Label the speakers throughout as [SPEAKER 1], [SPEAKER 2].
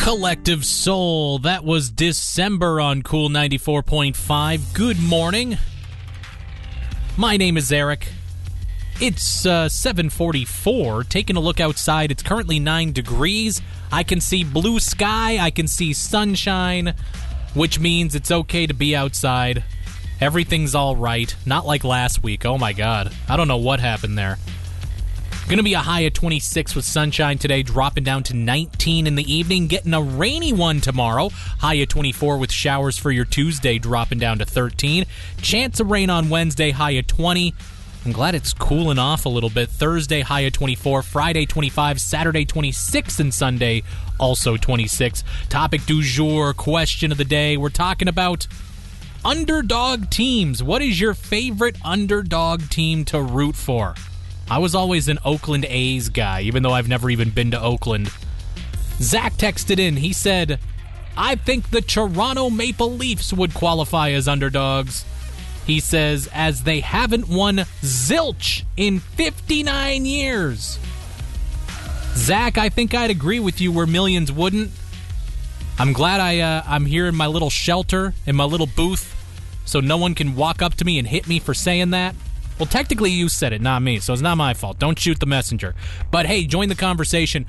[SPEAKER 1] Collective Soul. That was December on Cool 94.5. Good morning. My name is Eric. It's 7:44. Taking a look outside, it's currently 9 degrees. I can see blue sky. I can see sunshine, which means it's okay to be outside. Everything's all right. Not like last week. Oh my God. I don't know what happened there. Going to be a high of 26 with sunshine today, dropping down to 19 in the evening, getting a rainy one tomorrow. High of 24 with showers for your Tuesday, dropping down to 13. Chance of rain on Wednesday, high of 20. I'm glad it's cooling off a little bit. Thursday, high of 24. Friday, 25. Saturday, 26. And Sunday, also 26. Topic du jour, question of the day. We're talking about underdog teams. What is your favorite underdog team to root for? I was always an Oakland A's guy, even though I've never even been to Oakland. Zach texted in. He said, I think the Toronto Maple Leafs would qualify as underdogs. He says, as they haven't won zilch in 59 years. Zach, I think I'd agree with you where millions wouldn't. I'm glad I'm here in my little shelter, in my little booth, so no one can walk up to me and hit me for saying that. Well, technically you said it, not me, so it's not my fault. Don't shoot the messenger. But hey, join the conversation.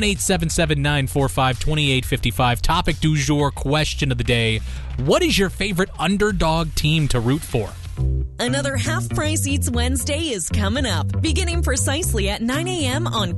[SPEAKER 1] 1-877-945-2855. Topic du jour, question of the day. What is your favorite underdog team to root for?
[SPEAKER 2] Another Half Price Eats Wednesday is coming up, beginning precisely at 9 a.m. on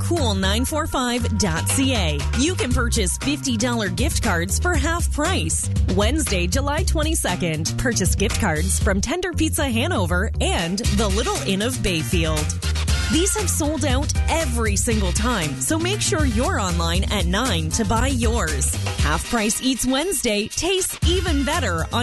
[SPEAKER 2] cool945.ca. You can purchase $50 gift cards for half price. Wednesday, July 22nd. Purchase gift cards from Tender Pizza Hanover and the Little Inn of Bayfield. These have sold out every single time, so make sure you're online at 9 to buy yours. Half Price Eats Wednesday tastes even better on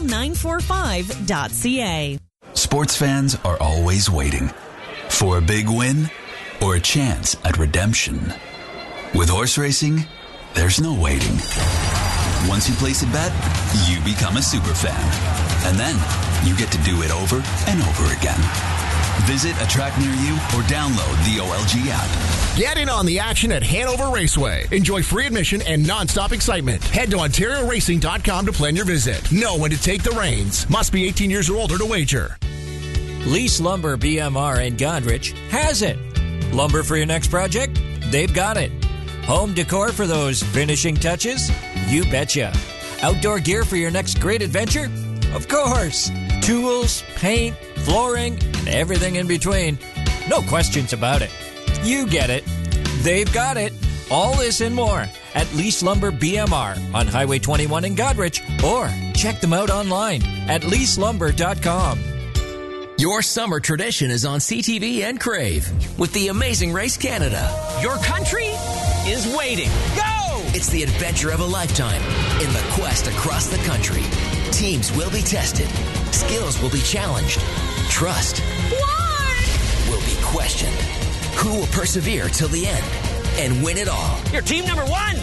[SPEAKER 2] cool945.ca.
[SPEAKER 3] Sports fans are always waiting for a big win or a chance at redemption. With horse racing, there's no waiting. Once you place a bet, you become a super fan. And then you get to do it over and over again. Visit a track near you or download the OLG app.
[SPEAKER 4] Get in on the action at Hanover Raceway. Enjoy free admission and non-stop excitement. Head to OntarioRacing.com to plan your visit. Know when to take the reins. Must be 18 years or older to wager.
[SPEAKER 5] Lease Lumber BMR in Godrich has it. Lumber for your next project? They've got it. Home decor for those finishing touches? You betcha. Outdoor gear for your next great adventure? Of course. Tools, paint, flooring, and everything in between. No questions about it. You get it. They've got it. All this and more at Lease Lumber BMR on Highway 21 in Godrich, or check them out online at leaselumber.com.
[SPEAKER 6] Your summer tradition is on CTV and Crave with the Amazing Race Canada.
[SPEAKER 7] Your country is waiting. Go!
[SPEAKER 6] It's the adventure of a lifetime in the quest across the country. Teams will be tested. Skills will be challenged. Trust will be questioned. Who will persevere till the end and win it all?
[SPEAKER 7] You're team number one!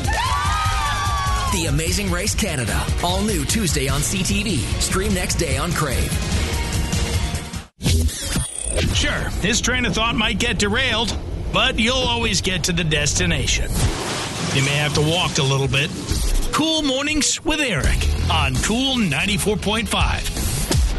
[SPEAKER 6] The Amazing Race Canada. All new Tuesday on CTV. Stream next day on Crave.
[SPEAKER 8] Sure, this train of thought might get derailed, but you'll always get to the destination. You may have to walk a little bit. Cool Mornings with Eric on Cool 94.5.